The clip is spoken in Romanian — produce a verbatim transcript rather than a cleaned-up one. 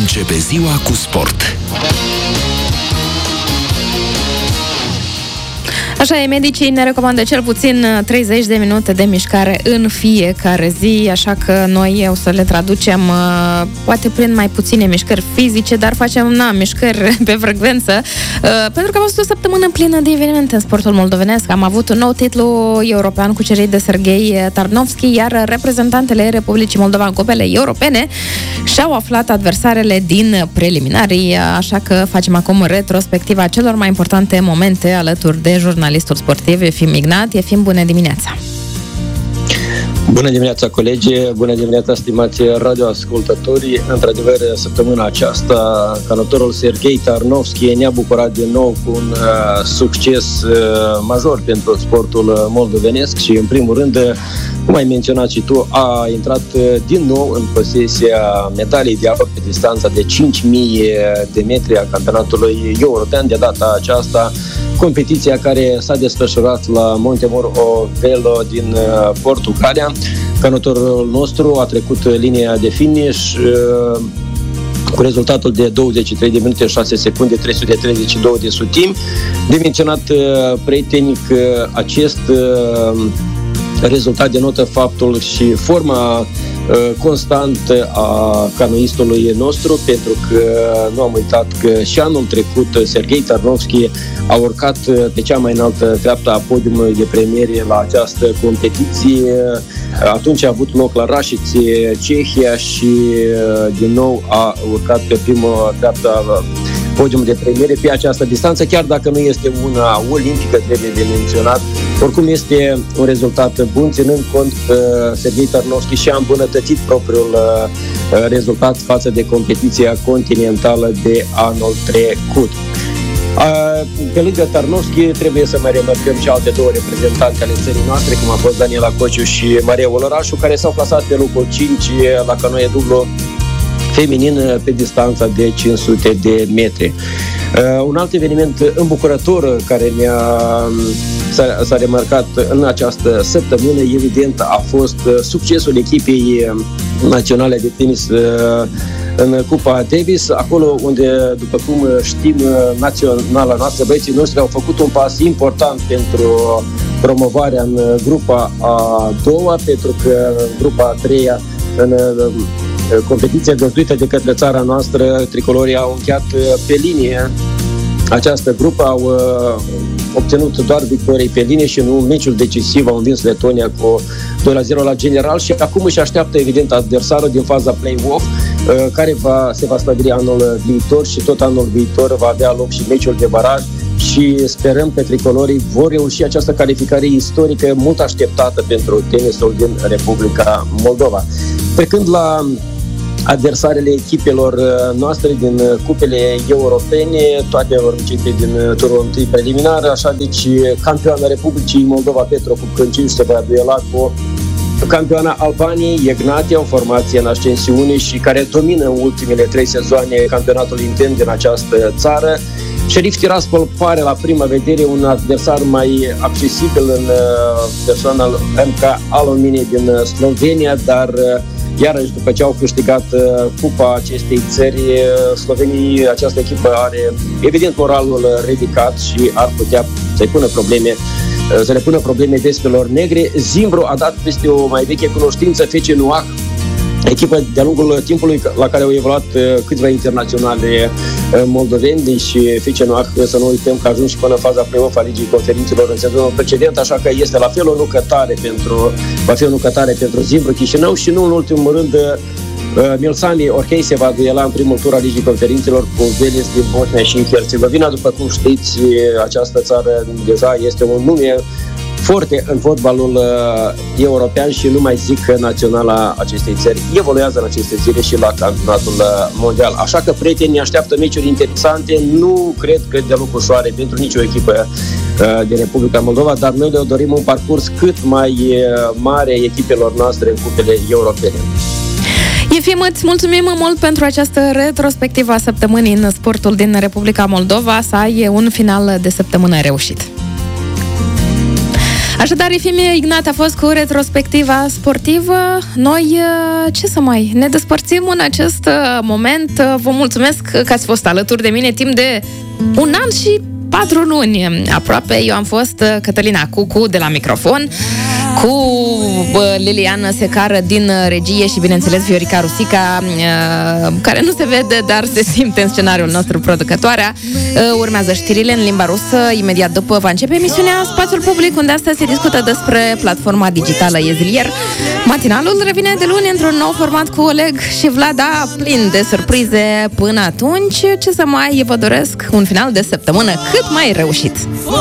Începe ziua cu sport. Așa e, medicii ne recomandă cel puțin treizeci de minute de mișcare în fiecare zi, așa că noi o să le traducem poate prin mai puține mișcări fizice, dar facem, na, mișcări pe frecvență, pentru că am avut o săptămână plină de evenimente în sportul moldovenesc. Am avut un nou titlu european cucerit de Serghei Tarnovski, iar reprezentantele Republicii Moldova în cupele europene și-au aflat adversarele din preliminarii, așa că facem acum retrospectiva celor mai importante momente alături de jurnalistul sportiv Efim Ignat. Efim, bună dimineața! Bună dimineața, colegi! Bună dimineața, stimați radioascultători! Într-adevăr, săptămâna aceasta, canotorul Serghei Tarnovski ne-a bucurat din nou cu un uh, succes uh, major pentru sportul moldovenesc și, în primul rând, cum ai menționat și tu, a intrat uh, din nou în posesia medaliei de aur pe distanța de cinci mii de metri a campionatului european. De data aceasta, competiția care s-a desfășurat la Montemor Velo din uh, Portugalia. Canotorul nostru a trecut linia de finish uh, cu rezultatul de douăzeci și trei de minute șase secunde trei sute treizeci și două de sutimi. De menționat, uh, prieteni, că acest uh, rezultat denotă faptul și forma constant a canoistului nostru, pentru că nu am uitat că și anul trecut Serghei Tarnovski a urcat pe cea mai înaltă treaptă a podiumului de premiere la această competiție. Atunci a avut loc la Rașiți, Cehia, și din nou a urcat pe prima treaptă a podium de premiere pe această distanță, chiar dacă nu este una olimpică, trebuie de menționat. Oricum este un rezultat bun, ținând cont că Serghei Tarnovski și-a îmbunătățit propriul uh, rezultat față de competiția continentală de anul trecut. Uh, pe lângă Tarnovski trebuie să mai remarcăm și alte două reprezentanți ale țării noastre, cum a fost Daniela Cociu și Maria Olărașu, care s-au clasat pe locul cinci la canoe dublu feminin pe distanța de cinci sute de metri. Uh, un alt eveniment îmbucurător care ne-a, s-a, s-a remarcat în această săptămână, evident, a fost succesul echipei naționale de tenis uh, în Cupa Davis, acolo unde, după cum știm, naționala noastră, băieții noștri au făcut un pas important pentru promovarea în grupa a doua, pentru că în grupa a treia, în competiția găzduită de către țara noastră, tricolorii au încheiat pe linie această grupă, au uh, obținut doar victorii pe linie și în un meciul decisiv au învins Letonia cu doi la zero la general și acum își așteaptă, evident, adversarul din faza play-off, uh, care va, se va stabili anul viitor și tot anul viitor va avea loc și meciul de baraj și sperăm că tricolorii vor reuși această calificare istorică mult așteptată pentru tenisul din Republica Moldova. Trecând la adversarele echipelor noastre din cupele europene, toate organizate din turul întâi preliminar, așa, deci campioana Republicii Moldova Petro Cupcănciu se va duela cu campioana Albaniei, Egnatia, o formație în ascensiune și care domină în ultimele trei sezoane campionatul intern din această țară. Sheriff Tiraspol pare la prima vedere un adversar mai accesibil în persoana M K Alumini din Slovenia, dar iarăși, după ce au câștigat uh, cupa acestei țări, uh, slovenii, această echipă are evident moralul ridicat și ar putea să-i pună probleme, uh, să le pună probleme vespelor negre. Zimbru a dat peste o mai veche cunoștință, F C Nuac, echipă de-a lungul timpului la care au evoluat uh, câțiva internaționale uh, moldoveni și F C Nuac, să nu uităm că a ajuns și până în faza play-off a Ligii Conferințelor în sezonul precedent, așa că este la fel o nucătare pentru, va fi o nucătare pentru Zimbru Chișinău și nu în ultimul rând uh, Milsami Orhei se va duela în primul tur al Ligii Conferințelor cu Velis din Bosnia și Herțegovina. După cum știți, această țară deja este un nume foarte în fotbalul uh, european și nu mai zic că naționala acestei țări evoluează în aceste zile și la campionatul uh, mondial. Așa că, prieteni, așteaptă meciuri interesante, nu cred că deloc ușoare pentru nicio echipă uh, din Republica Moldova, dar noi le dorim un parcurs cât mai uh, mare echipelor noastre în cupele europene. Efim, îți mulțumim mult pentru această retrospectivă a săptămânii în sportul din Republica Moldova, să ai un final de săptămână reușit. Așadar, Efimie Ignat a fost cu retrospectiva sportivă. Noi, ce să mai, ne despărțim în acest moment. Vă mulțumesc că ați fost alături de mine timp de un an și patru luni aproape. Eu am fost Cătălina Cucu de la microfon, cu Liliana Secară din regie și, bineînțeles, Viorica Rusica, care nu se vede, dar se simte în scenariul nostru, producătoarea. Urmează știrile în limba rusă. Imediat după va începe emisiunea Spațiul Public, unde astăzi se discută despre platforma digitală Ezilier. Matinalul revine de luni într-un nou format cu Oleg și Vlada, plin de surprize. Până atunci, ce să mai vă doresc? Un final de săptămână cât mai reușit!